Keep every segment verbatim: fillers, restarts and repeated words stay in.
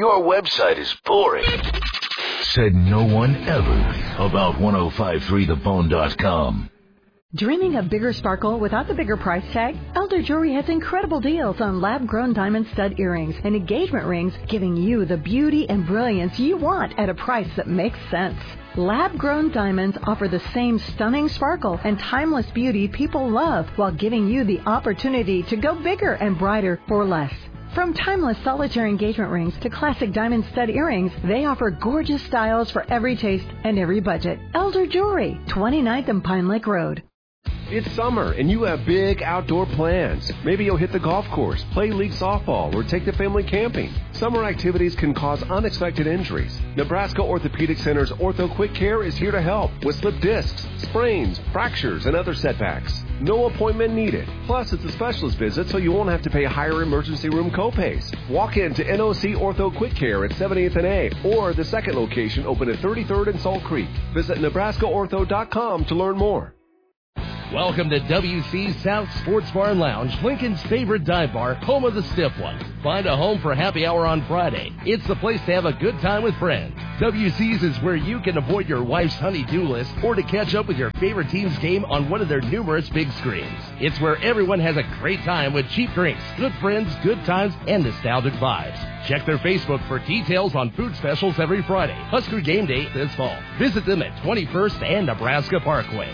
Your website is boring. Said no one ever about ten fifty-three the bone dot com. Dreaming of bigger sparkle without the bigger price tag? Elder Jewelry has incredible deals on lab-grown diamond stud earrings and engagement rings, giving you the beauty and brilliance you want at a price that makes sense. Lab-grown diamonds offer the same stunning sparkle and timeless beauty people love, while giving you the opportunity to go bigger and brighter for less. From timeless solitaire engagement rings to classic diamond stud earrings, they offer gorgeous styles for every taste and every budget. Elder Jewelry, twenty-ninth and Pine Lake Road. It's summer, and you have big outdoor plans. Maybe you'll hit the golf course, play league softball, or take the family camping. Summer activities can cause unexpected injuries. Nebraska Orthopedic Center's Ortho Quick Care is here to help with slip discs, sprains, fractures, and other setbacks. No appointment needed. Plus, it's a specialist visit, so you won't have to pay higher emergency room copays. Walk in to N O C Ortho Quick Care at seventieth and A, or the second location open at thirty-third and Salt Creek. Visit Nebraska Ortho dot com to learn more. Welcome to W C's South Sports Bar and Lounge, Lincoln's favorite dive bar, home of the stiff one. Find a home for happy hour on Friday. It's the place to have a good time with friends. W C's is where you can avoid your wife's honey-do list or to catch up with your favorite team's game on one of their numerous big screens. It's where everyone has a great time with cheap drinks, good friends, good times, and nostalgic vibes. Check their Facebook for details on food specials every Friday. Husker game day this fall. Visit them at twenty-first and Nebraska Parkway.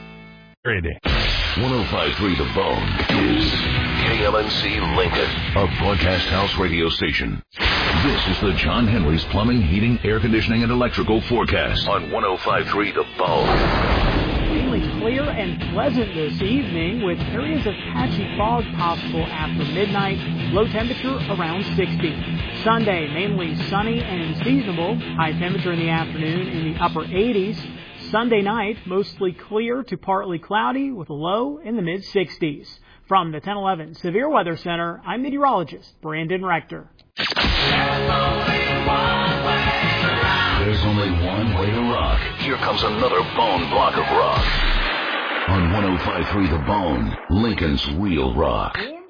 ten fifty-three The Bone is K L N C Lincoln, a broadcast house radio station. This is the John Henry's Plumbing, Heating, Air Conditioning, and Electrical forecast on ten fifty-three The Bone. Mainly clear and pleasant this evening with areas of patchy fog possible after midnight. Low temperature around sixty. Sunday, mainly sunny and seasonable. High temperature in the afternoon in the upper eighties. Sunday night, mostly clear to partly cloudy with a low in the mid-sixties. From the ten eleven Severe Weather Center, I'm meteorologist Brandon Rector. There's only one way to rock. Here comes another bone block of rock. On ten fifty-three The Bone, Lincoln's Real Rock.